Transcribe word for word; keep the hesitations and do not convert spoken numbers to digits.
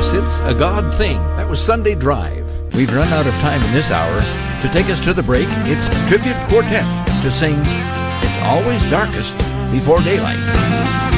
Yes, it's a God thing. That was Sunday Drive. We've run out of time in this hour. To take us to the break, it's Tribute Quartet to sing It's Always Darkest Before Daylight.